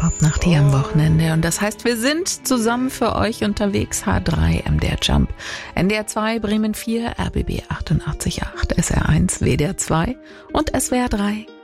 Popnacht hier am Wochenende. Und das heißt, wir sind zusammen für euch unterwegs. H3, MDR Jump, NDR 2, Bremen 4, RBB 88.8, SR1, WDR 2 und SWR 3.